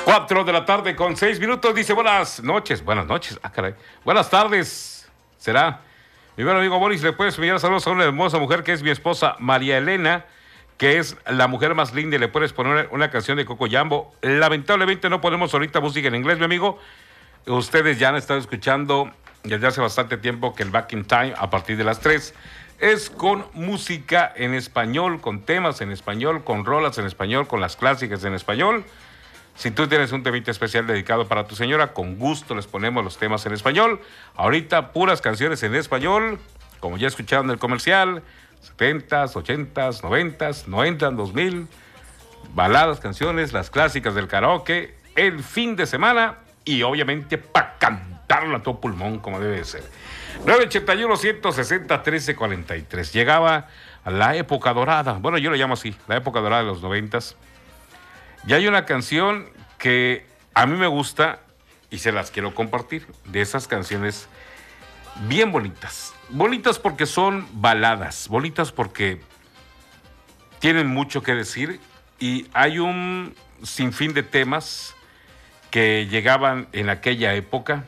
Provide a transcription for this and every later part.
4 de la tarde con 6 minutos. Dice buenas noches. Buenas noches. Ah, caray. Buenas tardes. Será. Mi buen amigo Boris, le puedes enviar saludos a una hermosa mujer que es mi esposa María Elena, que es la mujer más linda, y le puedes poner una canción de Coco Jambo. Lamentablemente no ponemos ahorita música en inglés, mi amigo. Ustedes ya han estado escuchando desde hace bastante tiempo que el Back in Time, a partir de las 3, es con música en español, con temas en español, con rolas en español, con las clásicas en español. Si tú tienes un temita especial dedicado para tu señora, con gusto les ponemos los temas en español. Ahorita puras canciones en español, como ya escucharon en el comercial, 70s, 80s, 90s, 90, 2000, baladas, canciones, las clásicas del karaoke, el fin de semana y obviamente para cantarla a todo pulmón como debe de ser. 981-160-1343. Llegaba a la época dorada, bueno, yo lo llamo así, la época dorada de los 90s. Y hay una canción que a mí me gusta y se las quiero compartir, de esas canciones bien bonitas. Bonitas porque son baladas, bonitas porque tienen mucho que decir y hay un sinfín de temas que llegaban en aquella época.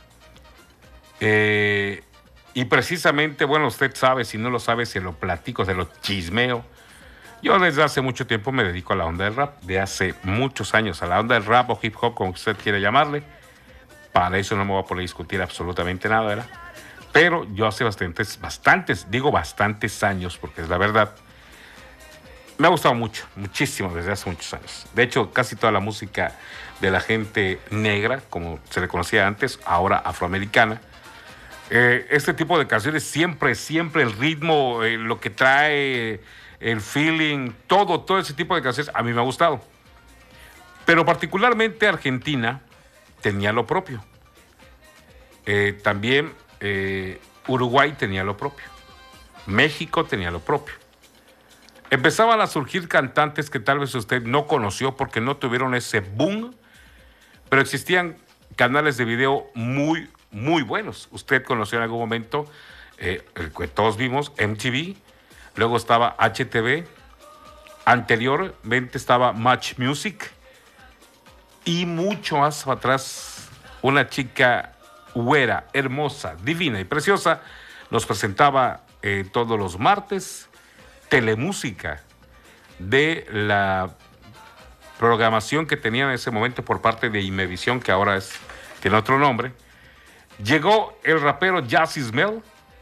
Y precisamente, bueno, usted sabe, si no lo sabe, se lo platico, se lo chismeo. Yo desde hace mucho tiempo me dedico a la onda del rap, de hace muchos años, a la onda del rap o hip hop, como usted quiera llamarle. Para eso no me voy a poder discutir absolutamente nada, ¿verdad? Pero yo hace bastantes años, porque es la verdad, me ha gustado mucho, muchísimo, desde hace muchos años. De hecho, casi toda la música de la gente negra, como se le conocía antes, ahora afroamericana, este tipo de canciones siempre el ritmo, lo que trae, el feeling, todo ese tipo de canciones a mí me ha gustado. Pero particularmente Argentina tenía lo propio. También Uruguay tenía lo propio. México tenía lo propio. Empezaban a surgir cantantes que tal vez usted no conoció porque no tuvieron ese boom, pero existían canales de video muy buenos. Usted conoció en algún momento, el que todos vimos, MTV. Luego estaba HTV, anteriormente estaba Match Music y mucho más atrás una chica güera, hermosa, divina y preciosa nos presentaba todos los martes Telemúsica, de la programación que tenían en ese momento por parte de Imevisión, que ahora tiene otro nombre. Llegó el rapero Jazzy Smell.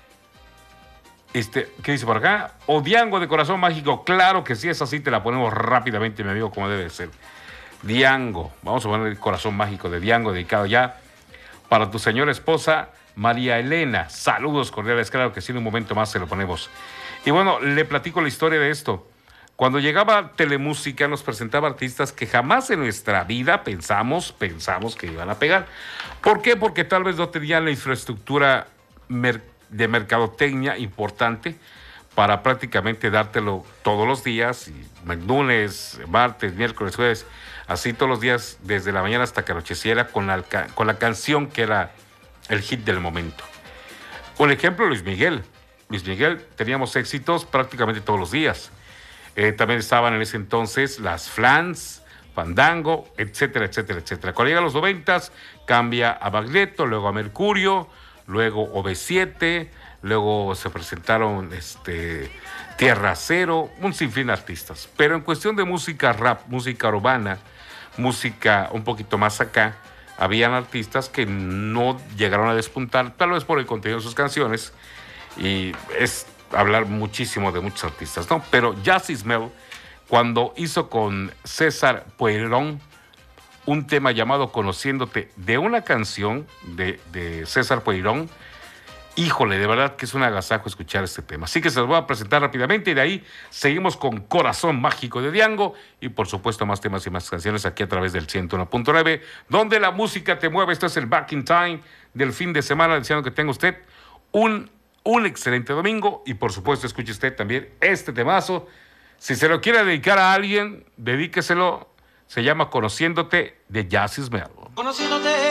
¿Qué dice por acá? O Diango de Corazón Mágico. Claro que sí, es así, te la ponemos rápidamente, mi amigo, como debe ser. Diango, vamos a poner el Corazón Mágico de Diango, dedicado ya para tu señora esposa María Elena. Saludos cordiales, claro que sí, en un momento más se lo ponemos. Y bueno, le platico la historia de esto. Cuando llegaba Telemúsica nos presentaba artistas que jamás en nuestra vida pensamos que iban a pegar. ¿Por qué? Porque tal vez no tenían la infraestructura de mercadotecnia importante para prácticamente dártelo todos los días, y lunes, martes, miércoles, jueves, así todos los días, desde la mañana hasta que anocheciera, con la canción que era el hit del momento. Un ejemplo, Luis Miguel. Luis Miguel, teníamos éxitos prácticamente todos los días. También estaban en ese entonces las Flans, Fandango, etcétera. Cuando llegan los 90s, cambia a Baglietto, luego a Mercurio, luego OV7, luego se presentaron Tierra Cero, un sinfín de artistas. Pero en cuestión de música rap, música urbana, música un poquito más acá, habían artistas que no llegaron a despuntar, tal vez por el contenido de sus canciones, y es hablar muchísimo de muchos artistas, ¿no? Pero Jazzy Smell, cuando hizo con César Pueyrón un tema llamado Conociéndote, de una canción de César Pueyrón, híjole, de verdad que es un agasajo escuchar este tema. Así que se los voy a presentar rápidamente y de ahí seguimos con Corazón Mágico de Diango y por supuesto más temas y más canciones aquí a través del 101.9, donde la música te mueve. Esto es el Back in Time del fin de semana, deseando que tenga usted un excelente domingo y por supuesto escuche usted también este temazo. Si se lo quiere dedicar a alguien, dedíqueselo. Se llama Conociéndote de Jazzy Smell. Conociéndote